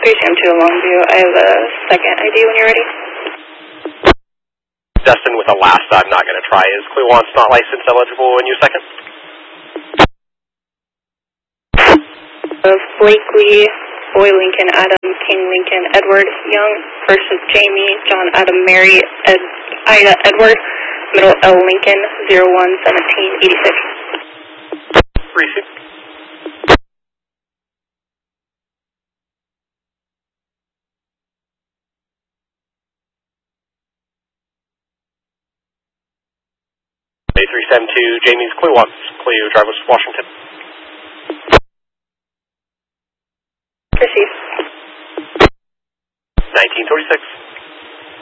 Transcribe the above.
3CM2 to Longview. I have a second ID when you're ready. Dustin with a last I'm not going to try. Is Clearwatt's not license eligible in your second? Blakely, Boy Lincoln, Adam, King Lincoln, Edward, Young, first is Jamie, John, Adam, Mary, Ida, Edward, middle L Lincoln, 011786. Receive. A372, Jamie's Clearwatt's Cleo, Drivers, Washington. Proceed. 1926.